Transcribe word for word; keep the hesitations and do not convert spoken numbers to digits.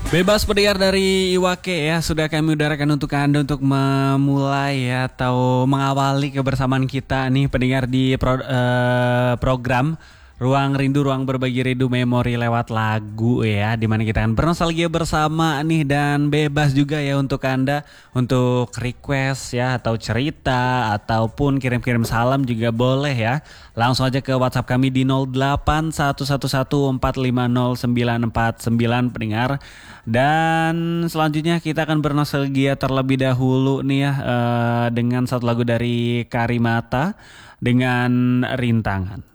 Bebas pendengar dari Iwake ya, sudah kami udarakan untuk Anda untuk memulai ya, atau mengawali kebersamaan kita nih pendengar di pro, eh, program Ruang Rindu, Ruang Berbagi Rindu Memori lewat lagu ya, dimana kita akan bernostalgia bersama nih, dan bebas juga ya untuk Anda untuk request ya, atau cerita ataupun kirim-kirim salam juga boleh ya. Langsung aja ke WhatsApp kami di nol delapan satu satu satu empat lima nol sembilan empat sembilan pendengar. Dan selanjutnya kita akan bernostalgia terlebih dahulu nih ya, uh, dengan satu lagu dari Karimata dengan Rintangan.